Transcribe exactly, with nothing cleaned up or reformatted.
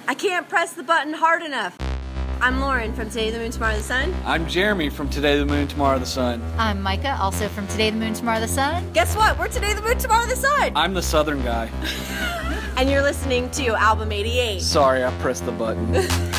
I can't press the button hard enough. I'm Lauren from Today the Moon, Tomorrow the Sun. I'm Jeremy from Today the Moon, Tomorrow the Sun. I'm Micah, also from Today the Moon, Tomorrow the Sun. Guess what? We're Today the Moon, Tomorrow the Sun. I'm the Southern guy. And you're listening to Album eighty-eight. Sorry, I pressed the button.